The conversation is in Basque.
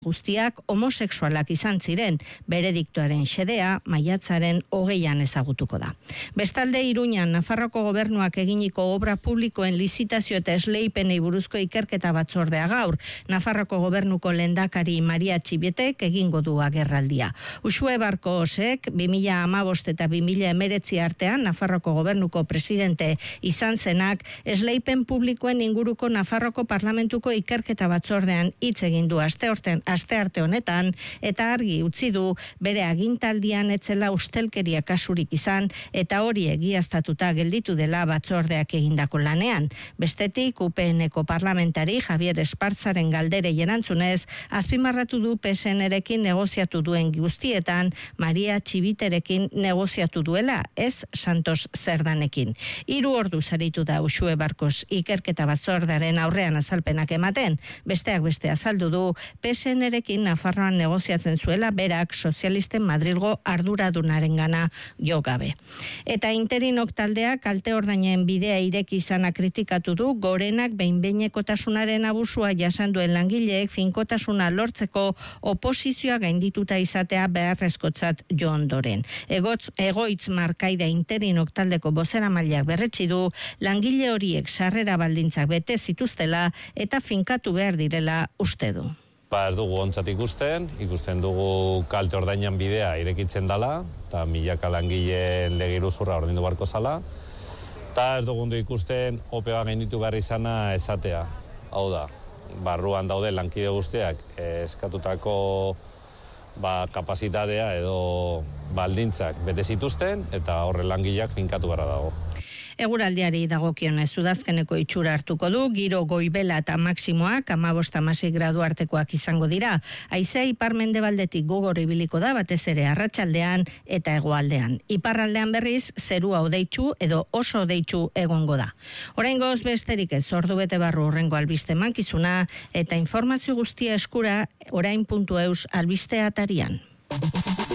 guztiak homosexualak izan ziren, berediktoaren xedea maiatzaren 20an ezagutuko da. Bestalde Iruñan, Nafarroko gobernuak eginiko obra publikoen lizitazio eta esleipenei buruzko ikerketa batzordea gaur, Nafarroko gobernuko lehendakari Maria Txibietek egingo du agerraldia. Uxue Barkosek 2015 eta 2019 artean Nafarroko gobernuko presidente izan zenak esleipen publikoen inguruko Nafarroko parlamentuko ikerketa batzordean hitz egin du astearte honetan, eta argi utzi du bere agintaldian etzela ustelkeria kasurik izan eta hori egiaztatuta gelditu dela batzordeak egindako lanean. Bestetik, UPN-eko parlamentari Javier Espartzaren galderei erantzunez, azpimarratu du PSN-erekin negoziatu duen guztietan Maria Txibiterekin negoziatu duela, ez Santos Zerdanekin. 3 ordu aritu da Uxue Barkos ikerketa batzordearen aurrean azalpenak ematen, besteak beste azaldu du PSN-erekin Nafarroan negoziatzen zuela berak sozialisten Madrilgo arduradunarengana jo gabe. Eta interinok taldeak kalte ordainen bidea ireki izana kritikatu du, gorenak behin-behinekotasunaren abusua jasan duen langileek finkotasuna lortzeko oposizioa gaindituta izatea beharrezkotzat jo ondoren. Egoitz Markaida interinok taldeko bozeramaileak berretsi du langile horiek sarrera baldintzak bete zituztela eta finkatu behar direla uste du. Ez dugu ontzat ikusten dugu kalte ordainan bidea irekitzen dela, eta milaka langileen legiruzurra ordindu barko zala, eta ez dugu ikusten OPEa gainditu behar izana esatea. Hau da, barruan daude lankide guztiak eskatutako kapazitatea edo baldintzak bete zituzten, eta horre langileak finkatu behar dago. Eguraldiari dagokionez udazkeneko itxura hartuko du, giro goibela eta maksimoak 15-16 gradu artekoak izango dira. Haizea ipar-mendebaldetik gogor ibiliko da, batez ere arratsaldean eta hegoaldean. Iparraldean berriz, zerua hodeitsu edo oso hodeitsu egongo da. Oraingoz besterik ez, ordu bete barru horrengo albiste mankizuna eta informazio guztia eskura orain.eus albiste atarian.